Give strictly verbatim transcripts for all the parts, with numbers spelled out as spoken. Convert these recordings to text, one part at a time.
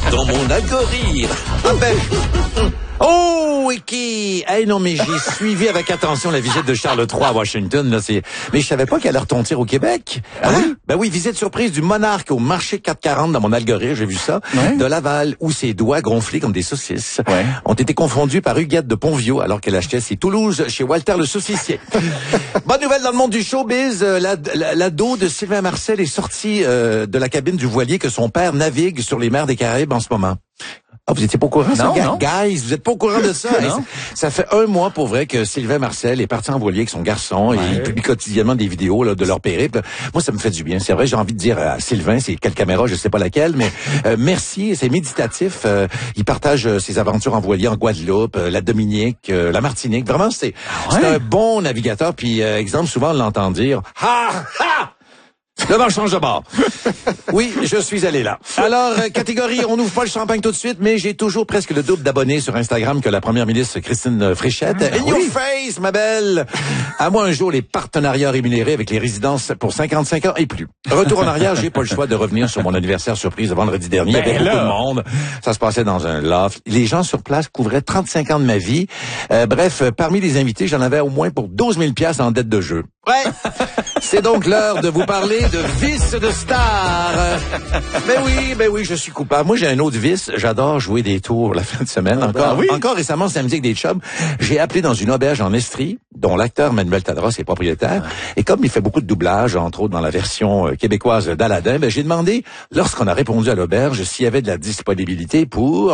dans mon algorithme. Ah ben... Oh, Wiki! Hey, non, mais j'ai suivi avec attention la visite de Charles trois à Washington, là, c'est, mais je savais pas qu'elle allait retentir au Québec. Ah oui? Ben oui, visite surprise du monarque au marché quatre cent quarante dans mon algorithme, j'ai vu ça. Ouais. De Laval, où ses doigts gonflés comme des saucisses ouais. ont été confondus par Huguette de Pontvio alors qu'elle achetait ses Toulouse chez Walter le saucissier. Bonne nouvelle dans le monde du showbiz, euh, la, la, l'ado de Sylvain Marcel est sorti euh, de la cabine du voilier que son père navigue sur les mers des Caraïbes en ce moment. Ah, vous étiez pas au courant, ça? Non, non. Guys, vous êtes pas au courant de ça? ça? Ça fait un mois, pour vrai, que Sylvain Marcel est parti en voilier avec son garçon ouais. et il publie quotidiennement des vidéos là, de leur périple. Moi, ça me fait du bien. C'est vrai, j'ai envie de dire à Sylvain, c'est quelle caméra, je sais pas laquelle, mais euh, merci, c'est méditatif. Euh, il partage euh, ses aventures en voilier en Guadeloupe, euh, la Dominique, euh, la Martinique. Vraiment, c'est ah ouais? c'est un bon navigateur. Puis, euh, exemple, souvent, on l'entend dire « Ha! Ha! » Le vent change de bord. Oui, je suis allé là. Alors, euh, catégorie, on n'ouvre pas le champagne tout de suite, mais j'ai toujours presque le double d'abonnés sur Instagram que la première ministre Christine Fréchette. Ah, In oui. Your face, ma belle! À moi un jour les partenariats rémunérés avec les résidences pour cinquante-cinq ans et plus. Retour en arrière, j'ai pas le choix de revenir sur mon anniversaire surprise de vendredi dernier ben avec là. beaucoup de monde. Ça se passait dans un loft. Les gens sur place couvraient trente-cinq ans de ma vie. Euh, bref, parmi les invités, j'en avais au moins pour douze mille piastres en dette de jeu. Ouais! C'est donc l'heure de vous parler de vice de star. Ben oui, ben oui, je suis coupable. Moi, j'ai un autre vice. J'adore jouer des tours la fin de semaine. Encore, ah oui? encore récemment, samedi avec des chums, j'ai appelé dans une auberge en Estrie, dont l'acteur Manuel Tadros est propriétaire. Ah. Et comme il fait beaucoup de doublage, entre autres dans la version québécoise d'Aladin, ben j'ai demandé, lorsqu'on a répondu à l'auberge, s'il y avait de la disponibilité pour...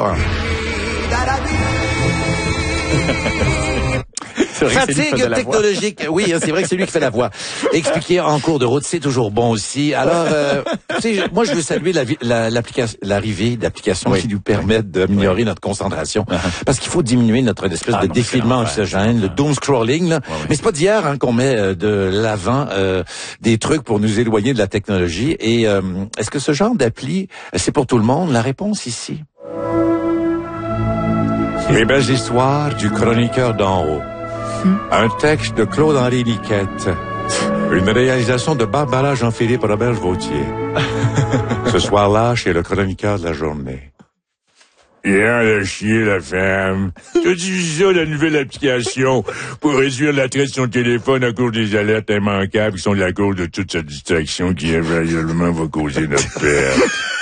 Fatigue technologique. Oui, c'est vrai que c'est lui qui fait la voix. Expliquer en cours de route, c'est toujours bon aussi. Alors, euh, tu sais, moi, je veux saluer la, la, l'application, l'arrivée d'applications oui. qui nous permettent d'améliorer oui. notre concentration. Uh-huh. Parce qu'il faut diminuer notre espèce ah, de défilement oxygène, le doom scrolling. Là. Ouais, ouais. Mais c'est pas d'hier hein, qu'on met de l'avant euh, des trucs pour nous éloigner de la technologie. Et euh, est-ce que ce genre d'appli, c'est pour tout le monde? La réponse ici. Les belles histoires du chroniqueur d'en haut. Un texte de Claude-Henri Niquette. Une réalisation de Barbara Jean-Philippe Robert-Vautier. Ce soir-là, chez le chroniqueur de la journée. Hier, elle a chier, la femme. T'as-tu vu ça, la nouvelle application pour réduire l'attrait de son téléphone à cause des alertes immanquables qui sont la cause de toute cette distraction qui, éventuellement, va causer notre perte.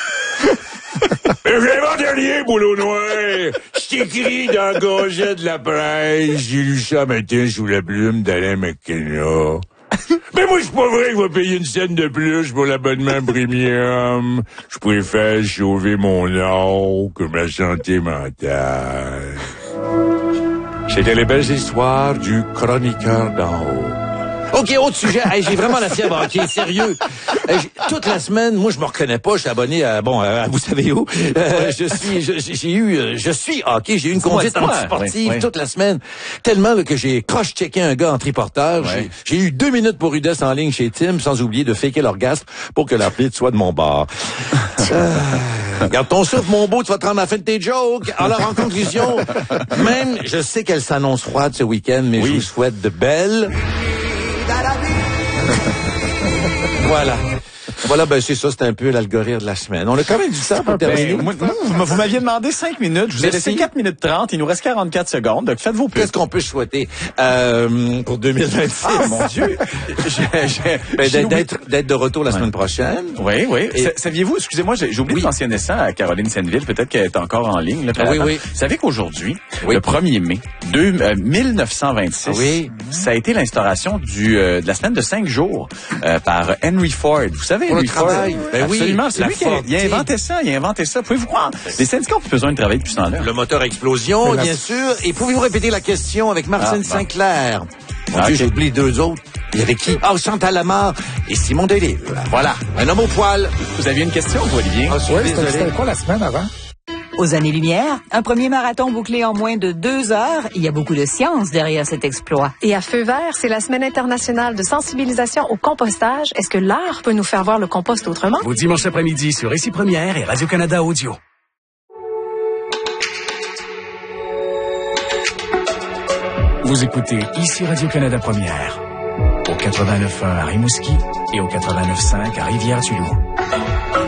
J'ai rien, boulot noir. C'est écrit dans la Gazette de la presse. J'ai lu ça matin sous la plume d'Alain McKenna. Mais moi, c'est pas vrai que je vais payer une scène de plus pour l'abonnement premium. Je préfère sauver mon âme que ma santé mentale. C'était les belles histoires du chroniqueur d'en haut. OK, autre sujet. Hey, j'ai vraiment la fièvre hockey, sérieux. Hey, toute la semaine, moi, je me reconnais pas. Je suis abonné à, bon, à, vous savez où. Euh, je suis, je, j'ai eu, je suis hockey. J'ai eu une conduite antisportive oui, oui. toute la semaine. Tellement là, que j'ai cross-checké un gars en triporteur. Oui. J'ai, j'ai eu deux minutes pour rudesse en ligne chez Tim, sans oublier de faker l'orgasme pour que la plaide soit de mon bord. euh, Garde ton souffle, mon beau, tu vas te rendre à la fin de tes jokes. Alors, en conclusion, même, je sais qu'elle s'annonce froide ce week-end, mais oui. je vous souhaite de belles... Voilà. Voilà, ben c'est ça, c'est un peu l'algorithme de la semaine. On a quand même du temps pour terminer. Ben, moi, moi, vous m'aviez demandé cinq minutes, je vous ai Merci. laissé quatre minutes trente, il nous reste quarante-quatre secondes, donc faites vos plus. Qu'est-ce qu'on peut souhaiter euh, pour deux mille vingt-six? Ah, mon Dieu! j'ai, j'ai, ben, j'ai d'être, d'être de retour la ouais. semaine prochaine. Oui, oui. Et... Saviez-vous, excusez-moi, j'ai, j'ai oublié oui. de mentionner ça à Caroline Senneville, peut-être qu'elle est encore en ligne. Là, ah, oui, oui. Vous savez qu'aujourd'hui, oui. le premier mai deux, euh, mille neuf cent vingt-six, ah, oui. ça a été l'instauration du, euh, de la semaine de cinq jours euh, par Henry Ford. Vous savez, pour Henry le travail. Ford? Ben oui, absolument. C'est lui qui a, il a inventé ça. Il a inventé ça. Pouvez-vous croire? Les syndicats ont plus besoin de travailler depuis ce temps-là. Le moteur à explosion, bien la... sûr. Et pouvez-vous répéter la question avec Martine ah, Sinclair? Mon ah, Dieu, okay. j'ai oublié deux autres. Il y avait qui? Ah, oh, Chantal Lamar et Simon Delille. Voilà. Un homme au poil. Vous aviez une question, vous, Olivier? Ah, oui, c'était, c'était quoi la semaine avant? Aux années-lumière, un premier marathon bouclé en moins de deux heures. Il y a beaucoup de science derrière cet exploit. Et à Feu vert, c'est la semaine internationale de sensibilisation au compostage. Est-ce que l'art peut nous faire voir le compost autrement? Au dimanche après-midi sur Ici Première et Radio-Canada Audio. Vous écoutez Ici Radio-Canada Première. Au quatre-vingt-neuf point un à Rimouski et au quatre-vingt-neuf point cinq à Rivière-du-Loup.